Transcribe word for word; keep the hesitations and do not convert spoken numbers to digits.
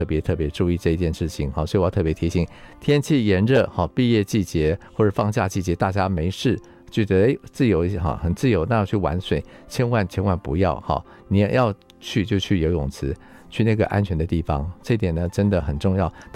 特别特别注意这一件事情。好，所以我要特别提醒，天气炎热，好，毕业季节或者放假季节，大家没事觉得哎自由哈，很自由，那要去玩水，千万千万不要哈，你要去就去游泳池，去那个安全的地方，这一点呢真的很重要。